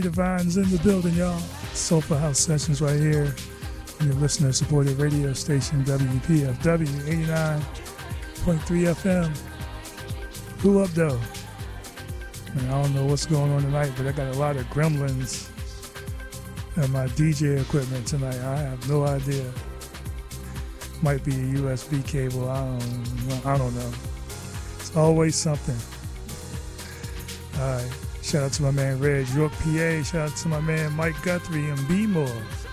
Divine's in the building, y'all. Soulful House Sessions right here on your listener-supported radio station, WPFW 89.3 FM. Who up, though? Man, I don't know what's going on tonight, but I got a lot of gremlins at my DJ equipment tonight. I have no idea. Might be a USB cable. I don't know. It's always something. All right. Shout out to my man Reg York, PA. Shout out to my man Mike Guthrie and B-More.